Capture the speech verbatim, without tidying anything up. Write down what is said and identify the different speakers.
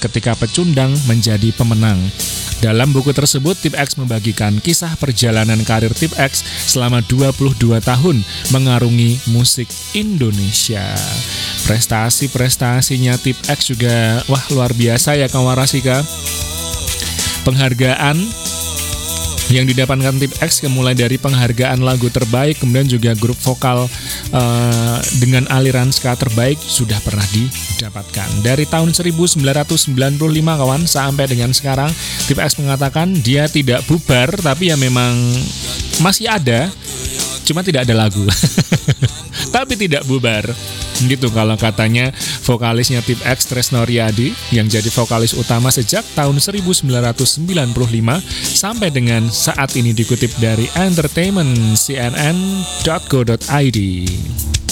Speaker 1: ketika pecundang menjadi pemenang. Dalam buku tersebut, Tip X membagikan kisah perjalanan karir Tip X selama dua puluh dua tahun mengarungi musik Indonesia. Prestasi-prestasinya Tip X juga wah luar biasa ya kawan Rasika. Penghargaan yang didapatkan Tip X mulai dari penghargaan lagu terbaik, kemudian juga grup vokal uh, dengan aliran ska terbaik sudah pernah didapatkan. Dari tahun seribu sembilan ratus sembilan puluh lima kawan sampai dengan sekarang, Tip X mengatakan dia tidak bubar, tapi ya memang masih ada, cuma tidak ada lagu. Tapi tidak bubar. Gitu kalau katanya vokalisnya Tip X, Tresno Riyadi, yang jadi vokalis utama sejak tahun seribu sembilan ratus sembilan puluh lima sampai dengan saat ini, dikutip dari entertainment c n n dot co dot i d.